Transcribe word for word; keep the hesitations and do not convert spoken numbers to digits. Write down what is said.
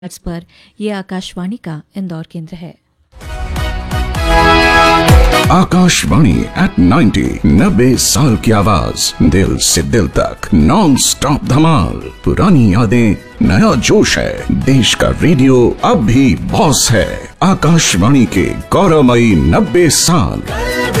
Ads पर यह आकाशवाणी का इंदौर केंद्र है। आकाशवाणी एट नाइन्टी, नब्बे साल की आवाज, दिल से दिल तक नॉन स्टॉप धमाल। पुरानी यादें, नया जोश है, देश का रेडियो अब भी बॉस है। आकाशवाणी के गौरवमयी नब्बे साल।